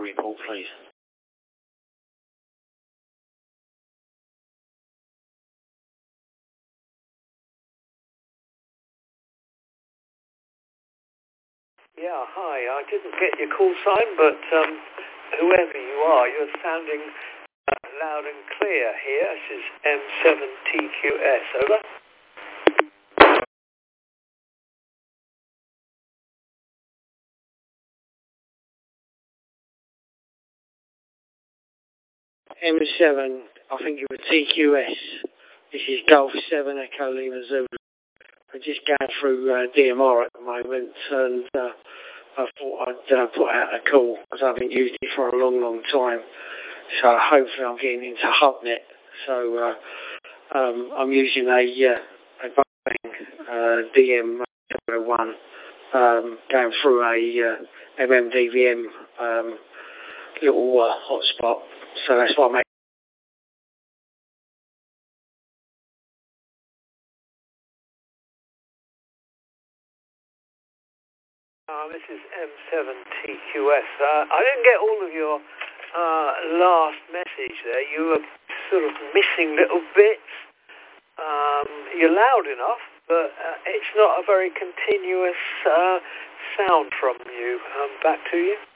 report, please. Yeah, hi. I didn't get your call sign, but whoever you are, you're sounding loud and clear here. This is M7TQS, over. M7, I think it was TQS. This is Golf 7 Echo Lima Zulu. I'm just going through DMR at the moment, and I thought I'd put out a call because I haven't used it for a long, long time. So hopefully I'm getting into HubNet. So I'm using a Boeing DM01 going through a MMDVM little hotspot. So that's what I make. This is M7TQS. I didn't get all of your last message there. You were sort of missing little bits. You're loud enough, but it's not a very continuous sound from you. Back to you.